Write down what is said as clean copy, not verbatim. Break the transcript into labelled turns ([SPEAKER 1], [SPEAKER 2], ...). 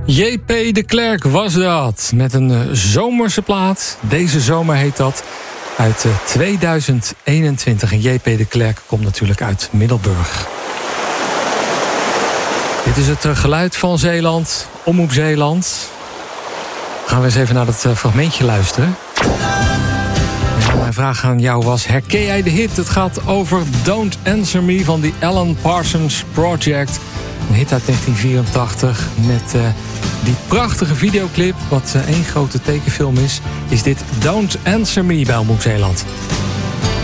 [SPEAKER 1] J.P. de Klerk was dat, met een zomerse plaat. Deze zomer heet dat, uit 2021. En J.P. de Klerk komt natuurlijk uit Middelburg. Dit is het geluid van Zeeland, Omroep Zeeland. Gaan we eens even naar dat fragmentje luisteren. Ja, mijn vraag aan jou was, herken jij de hit? Het gaat over Don't Answer Me van die Alan Parsons Project. Een hit uit 1984 met die prachtige videoclip, wat één grote tekenfilm is dit Don't Answer Me bij Omroep Zeeland.